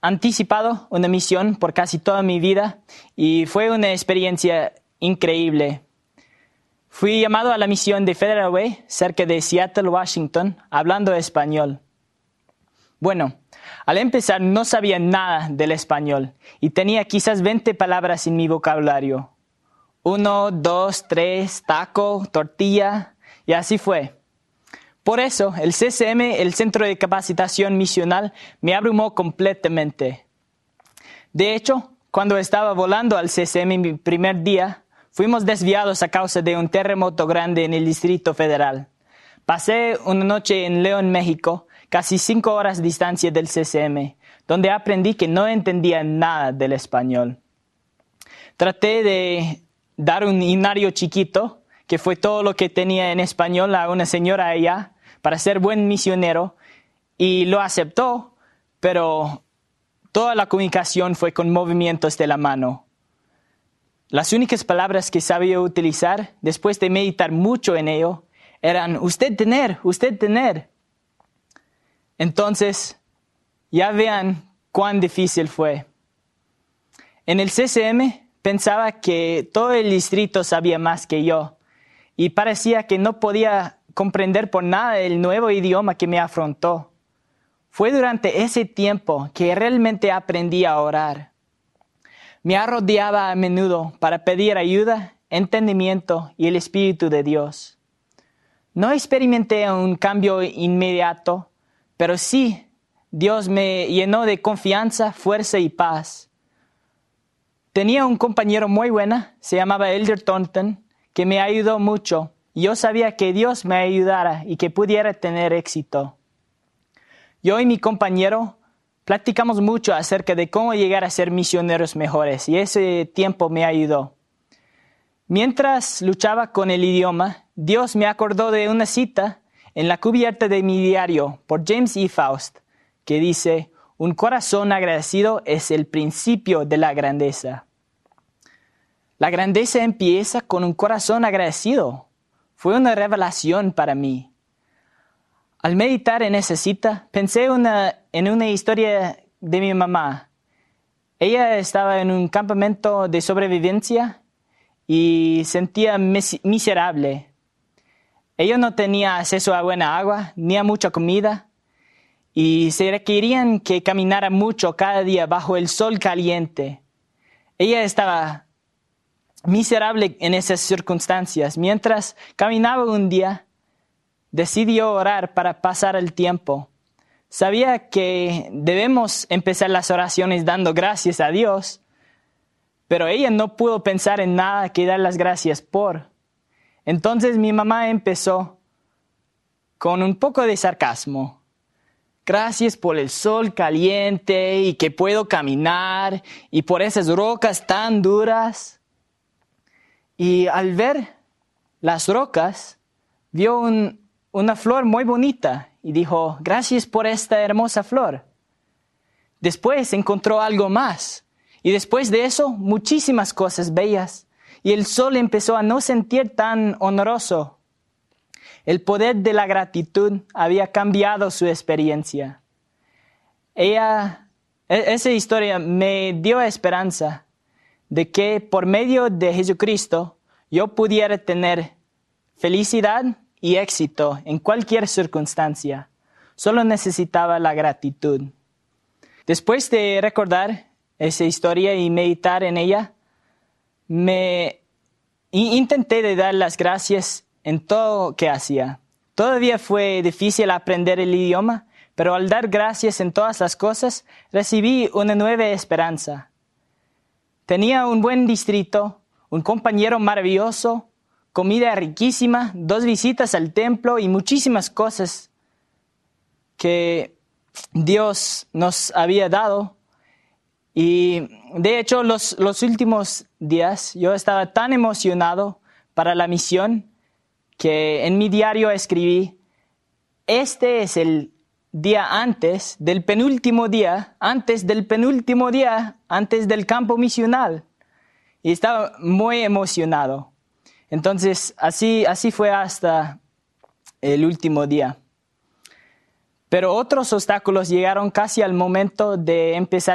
anticipado una misión por casi toda mi vida y fue una experiencia increíble. Fui llamado a la misión de Federal Way, cerca de Seattle, Washington, hablando español. Bueno, al empezar no sabía nada del español y tenía quizás 20 palabras en mi vocabulario. 1, 2, 3, taco, tortilla, y así fue. Por eso, el CCM, el Centro de Capacitación Misional, me abrumó completamente. De hecho, cuando estaba volando al CCM mi primer día, fuimos desviados a causa de un terremoto grande en el Distrito Federal. Pasé una noche en León, México, casi 5 horas de distancia del CCM, donde aprendí que no entendía nada del español. Traté de dar un himnario chiquito, que fue todo lo que tenía en español, a una señora allá, para ser buen misionero, y lo aceptó, pero toda la comunicación fue con movimientos de la mano. Las únicas palabras que sabía utilizar, después de meditar mucho en ello, eran usted tener. Entonces, ya vean cuán difícil fue. En el CCM pensaba que todo el distrito sabía más que yo y parecía que no podía comprender por nada el nuevo idioma que me afrontó. Fue durante ese tiempo que realmente aprendí a orar. Me arrodillaba a menudo para pedir ayuda, entendimiento y el Espíritu de Dios. No experimenté un cambio inmediato, pero sí, Dios me llenó de confianza, fuerza y paz. Tenía un compañero muy bueno, se llamaba Elder Thornton, que me ayudó mucho. Yo sabía que Dios me ayudara y que pudiera tener éxito. Yo y mi compañero platicamos mucho acerca de cómo llegar a ser misioneros mejores y ese tiempo me ayudó. Mientras luchaba con el idioma, Dios me acordó de una cita en la cubierta de mi diario por James E. Faust, que dice, un corazón agradecido es el principio de la grandeza. La grandeza empieza con un corazón agradecido. Fue una revelación para mí. Al meditar en esa cita, pensé en una historia de mi mamá. Ella estaba en un campamento de sobrevivencia y sentía miserable. Ella no tenía acceso a buena agua ni a mucha comida y se requerían que caminara mucho cada día bajo el sol caliente. Ella estaba miserable en esas circunstancias. Mientras caminaba un día, decidió orar para pasar el tiempo. Sabía que debemos empezar las oraciones dando gracias a Dios, pero ella no pudo pensar en nada que dar las gracias por. Entonces mi mamá empezó con un poco de sarcasmo. Gracias por el sol caliente y que puedo caminar y por esas rocas tan duras. Y al ver las rocas, vio una flor muy bonita y dijo, gracias por esta hermosa flor. Después encontró algo más y después de eso muchísimas cosas bellas y el sol empezó a no sentir tan honroso. El poder de la gratitud había cambiado su experiencia. Esa historia me dio esperanza de que por medio de Jesucristo yo pudiera tener felicidad y éxito en cualquier circunstancia. Solo necesitaba la gratitud. Después de recordar esa historia y meditar en ella, intenté de dar las gracias en todo lo que hacía. Todavía fue difícil aprender el idioma, pero al dar gracias en todas las cosas, recibí una nueva esperanza. Tenía un buen distrito, un compañero maravilloso, comida riquísima, 2 visitas al templo y muchísimas cosas que Dios nos había dado. Y de hecho, los últimos días yo estaba tan emocionado para la misión que en mi diario escribí, este es el día antes del penúltimo día, antes del campo misional. Y estaba muy emocionado. Entonces, así fue hasta el último día. Pero otros obstáculos llegaron casi al momento de empezar